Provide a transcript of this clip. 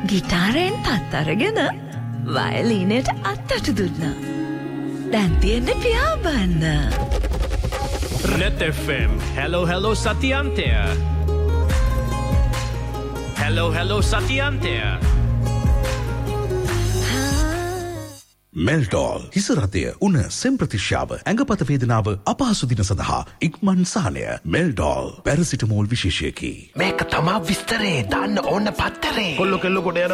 ගිටාරයෙන් පත් අරගෙන වයලීනයට අත්තට දුන්නා. දැන් තියෙන්නේ පියාඹන්න. Net FM. Hello Satyantya. Hello Satyantya. මෙල්ටෝල් හිස රතය උණ සෙම් ප්‍රතිශ්‍යාව ඇඟපත වේදනාව අපහසු දින සඳහා ඉක්මන් සහනය. මෙල්ටෝල් පැරසිටමෝල් විශේෂයකි. මේක තමා විස්තරේ දාන්න ඕන පත්තරේ. කොල්ල කෙල්ල කොට යන